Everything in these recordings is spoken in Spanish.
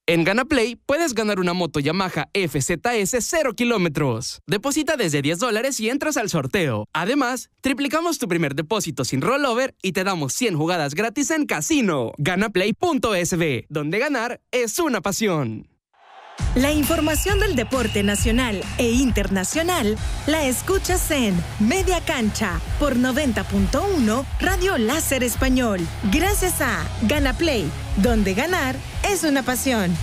En GanaPlay puedes ganar una moto Yamaha FZS 0 kilómetros. Deposita desde $10 y entras al sorteo. Además, triplicamos tu primer depósito sin rollover y te damos 100 jugadas gratis en casino. Ganaplay.sb, donde ganar es una pasión. La información del deporte nacional e internacional la escuchas en Media Cancha por 90.1 Radio Láser Español. Gracias a GanaPlay, donde ganar es una pasión.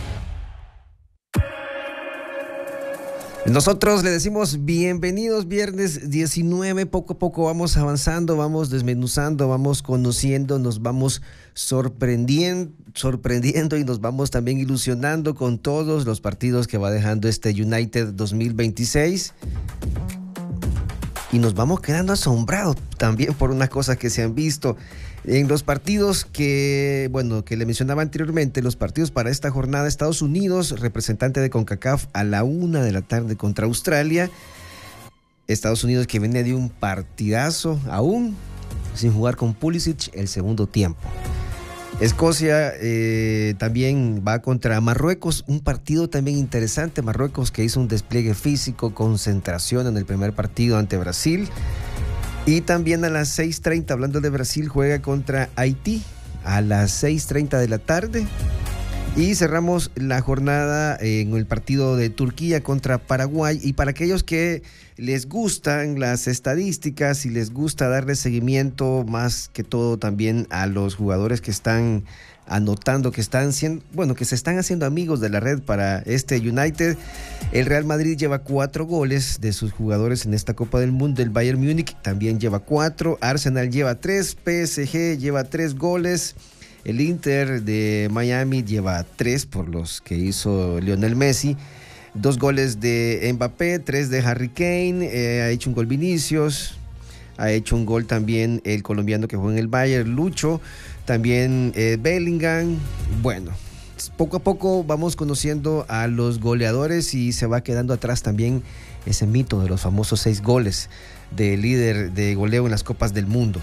Nosotros le decimos bienvenidos, viernes 19, poco a poco vamos avanzando, vamos desmenuzando, vamos conociendo, nos vamos sorprendiendo y nos vamos también ilusionando con todos los partidos que va dejando este United 2026. Y nos vamos quedando asombrados también por unas cosas que se han visto en los partidos que le mencionaba anteriormente, los partidos para esta jornada. Estados Unidos, representante de CONCACAF, a la 1:00 p.m. contra Australia. Estados Unidos que viene de un partidazo aún sin jugar con Pulisic el segundo tiempo. Escocia también va contra Marruecos, un partido también interesante. Marruecos que hizo un despliegue físico, concentración en el primer partido ante Brasil. Y también a las 6:30, hablando de Brasil, juega contra Haití a las 6:30 de la tarde. Y cerramos la jornada en el partido de Turquía contra Paraguay. Y para aquellos que les gustan las estadísticas y les gusta darle seguimiento más que todo también a los jugadores que están anotando, que se están haciendo amigos de la red para este United. El Real Madrid lleva 4 goles de sus jugadores en esta Copa del Mundo. El Bayern Múnich también lleva 4. Arsenal lleva 3. PSG lleva 3 goles. El Inter de Miami lleva 3 por los que hizo Lionel Messi. 2 goles de Mbappé, 3 de Harry Kane. Ha hecho un gol Vinicius. Ha hecho un gol también el colombiano que juega en el Bayern, Lucho. También Bellingham. Bueno, poco a poco vamos conociendo a los goleadores y se va quedando atrás también ese mito de los famosos 6 goles de líder de goleo en las Copas del Mundo.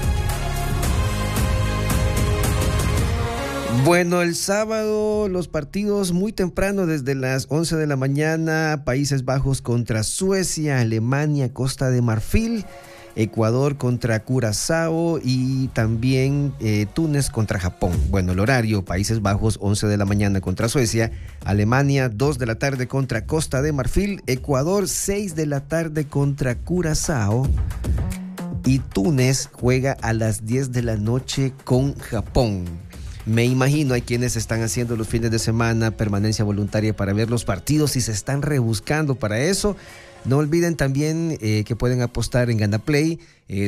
Bueno, el sábado los partidos muy temprano, desde las 11 de la mañana, Países Bajos contra Suecia, Alemania, Costa de Marfil, Ecuador contra Curazao y también Túnez contra Japón. Bueno, el horario, Países Bajos 11 de la mañana contra Suecia, Alemania 2 de la tarde contra Costa de Marfil, Ecuador 6 de la tarde contra Curazao y Túnez juega a las 10 de la noche con Japón. Me imagino hay quienes están haciendo los fines de semana permanencia voluntaria para ver los partidos y se están rebuscando para eso. No olviden también que pueden apostar en GanaPlay.